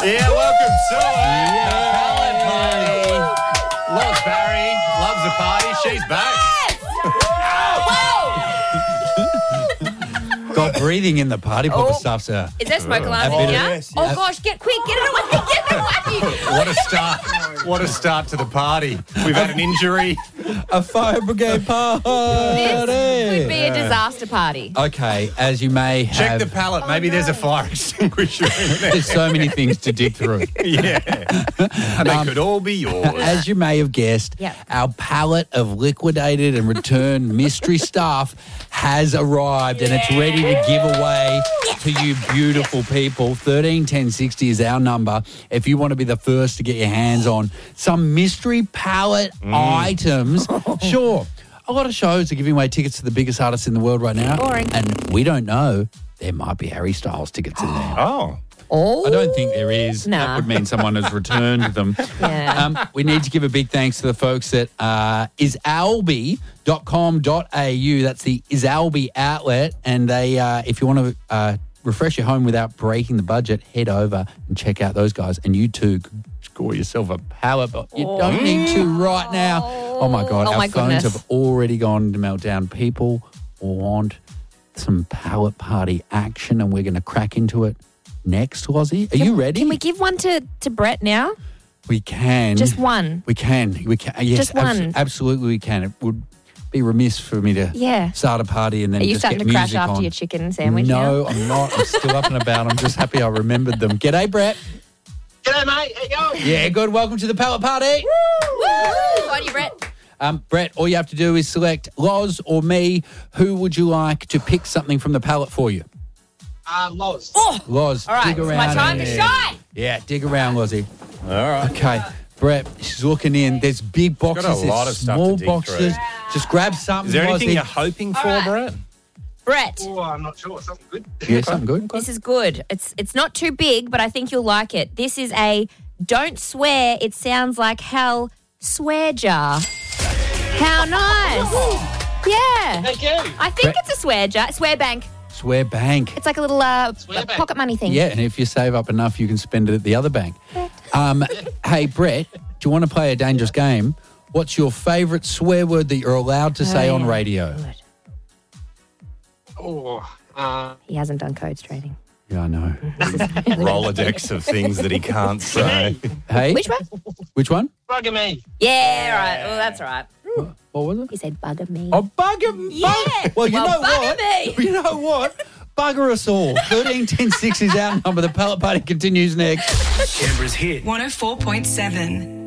Yeah, welcome to it. Pallet Party. Loves Barry, loves the party. She's back. Got breathing in the party popper stuff's Is there smoke alarm in here? yes. Oh, gosh, get quick. Get it away. Get it away. What a start. What a start to the party. We've had an injury. a fire brigade party. This could be a disaster party. Okay, as you may Check have... the pallet. Maybe there's a fire extinguisher in there. There's so many things to dig through. Yeah. And they could all be yours. As you may have guessed, Yep. our pallet of liquidated and returned mystery stuff has arrived and it's ready to give away to you beautiful people. 131060 is our number if you want to be the first to get your hands on some mystery pallet items. Sure, a lot of shows are giving away tickets to the biggest artists in the world right now. Boring. And we don't know. There might be Harry Styles tickets in there. Oh. Oh. I don't think there is. Nah. That would mean someone has returned them. Yeah. We need to give a big thanks to the folks at isalbi.com.au. That's the Isalbi outlet. And they, if you want to refresh your home without breaking the budget, head over and check out those guys. And you too could score yourself a pallet, but you don't need to right now. Oh, my God. Oh, Our my phones goodness. have already gone to meltdown. People want some pallet party action, and we're going to crack into it next, Lozzie. Are you ready? Can we give one to Brett now? We can. Just one. We can. Yes, Just one. absolutely we can. It would be remiss for me to start a party and then Are you just starting get to crash music after on. your chicken sandwich No, now? I'm not. I'm still up and about. I'm just happy I remembered them. G'day, Brett. G'day, mate. How you going? Yeah, good. Welcome to the Pallet Party. Woo! On you, Brett. Brett, all you have to do is select Loz or me. Who would you like to pick something from the pallet for you? Loz. Oh, Loz, all right. dig It's around. my time to shine. Yeah, dig around, Lozzie. All right. Okay, Brett, she's looking in. There's big boxes, got a lot there's of stuff small to dig boxes. through. Just grab something. Is there anything Lozzie. you're hoping for, right. Brett? Brett, Oh, I'm not sure. Something good. Yeah, something good. this is good. It's not too big, but I think you'll like it. This is a don't swear, it sounds like hell swear jar. How nice. Yeah. Thank you. I think it's a swear jar. Swear bank. Swear bank. It's like a little Swear bank. pocket money thing. Yeah, and if you save up enough, you can spend it at the other bank. Hey, Brett, do you want to play a dangerous game? What's your favourite swear word that you're allowed to say on radio? Good. Oh, He hasn't done codes training. Yeah, I know. Rolodex of things that he can't say. Hey, Which one? which one? bugger me. Yeah, right. Well, that's right. What was it? He said bugger me. Oh, bugger me. Yeah. Well, you Well, know bugger what? me. You know what? Bugger us all. 131060 is our number. The Pallet Party continues next. Canberra's hit. 104.7.